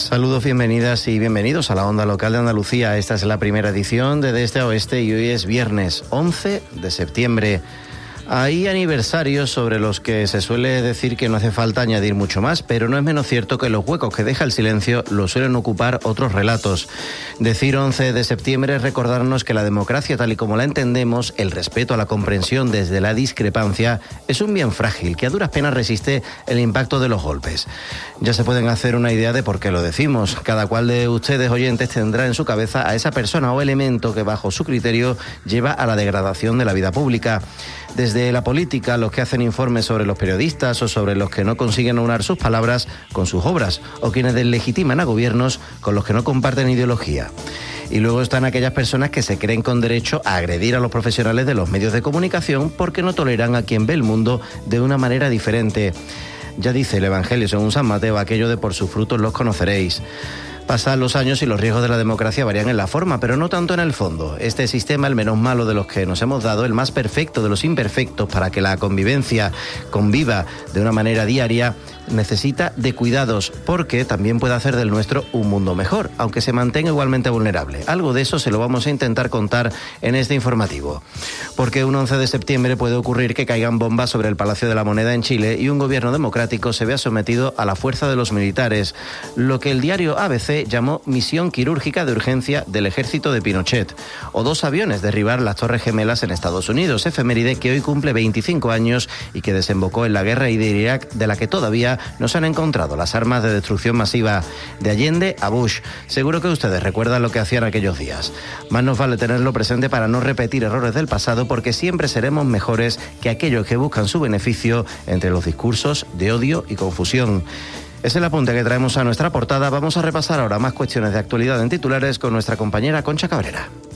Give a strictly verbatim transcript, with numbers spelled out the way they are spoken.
Saludos, bienvenidas y bienvenidos a la Onda Local de Andalucía. Esta es la primera edición de De Este a Oeste y hoy es viernes once de septiembre. Hay aniversarios sobre los que se suele decir que no hace falta añadir mucho más, pero no es menos cierto que los huecos que deja el silencio los suelen ocupar otros relatos. Decir once de septiembre es recordarnos que la democracia tal y como la entendemos, el respeto a la comprensión desde la discrepancia, es un bien frágil que a duras penas resiste el impacto de los golpes. Ya se pueden hacer una idea de por qué lo decimos. Cada cual de ustedes oyentes tendrá en su cabeza a esa persona o elemento que bajo su criterio lleva a la degradación de la vida pública. Desde la política, los que hacen informes sobre los periodistas o sobre los que no consiguen aunar sus palabras con sus obras, o quienes deslegitiman a gobiernos con los que no comparten ideología. Y luego están aquellas personas que se creen con derecho a agredir a los profesionales de los medios de comunicación porque no toleran a quien ve el mundo de una manera diferente. Ya dice el Evangelio según San Mateo aquello de por sus frutos los conoceréis. Pasan los años y los riesgos de la democracia varían en la forma, pero no tanto en el fondo. Este sistema, el menos malo de los que nos hemos dado, el más perfecto de los imperfectos para que la convivencia conviva de una manera diaria, necesita de cuidados porque también puede hacer del nuestro un mundo mejor, aunque se mantenga igualmente vulnerable. Algo de eso se lo vamos a intentar contar en este informativo. Porque un once de septiembre puede ocurrir que caigan bombas sobre el Palacio de la Moneda en Chile y un gobierno democrático se vea sometido a la fuerza de los militares, lo que el diario A B C llamó misión quirúrgica de urgencia del ejército de Pinochet, o dos aviones derribar las Torres Gemelas en Estados Unidos, efeméride que hoy cumple veinticinco años y que desembocó en la guerra de Irak, de la que todavía no se han encontrado las armas de destrucción masiva. De Allende a Bush. Seguro que ustedes recuerdan lo que hacían aquellos días. Más nos vale tenerlo presente para no repetir errores del pasado, porque siempre seremos mejores que aquellos que buscan su beneficio entre los discursos de odio y confusión. Es el apunte que traemos a nuestra portada. Vamos a repasar ahora más cuestiones de actualidad en titulares con nuestra compañera Concha Cabrera.